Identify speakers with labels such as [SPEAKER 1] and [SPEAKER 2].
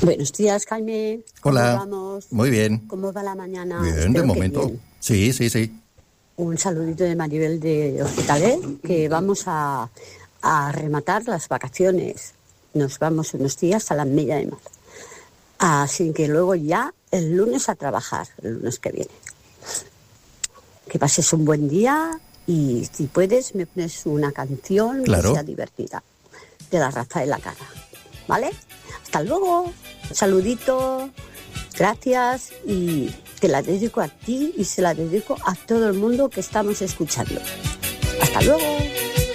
[SPEAKER 1] Buenos días, Jaime.
[SPEAKER 2] Hola.
[SPEAKER 1] ¿Cómo vamos?
[SPEAKER 2] Muy bien.
[SPEAKER 1] ¿Cómo va la mañana?
[SPEAKER 2] Bien,
[SPEAKER 1] Espero
[SPEAKER 2] de
[SPEAKER 1] que
[SPEAKER 2] momento.
[SPEAKER 1] bien.
[SPEAKER 2] Sí.
[SPEAKER 1] Un saludito de Maribel de Hospitalet, que vamos a rematar las vacaciones. Nos vamos unos días a la Mella de Mar. Así que luego ya el lunes a trabajar, el lunes que viene. Que pases un buen día y si puedes me pones una canción
[SPEAKER 2] Claro.
[SPEAKER 1] que sea divertida. De la Rafaela Carrà. ¿Vale? Hasta luego. Un saludito. Gracias y te la dedico a ti y se la dedico a todo el mundo que estamos escuchando. Hasta luego.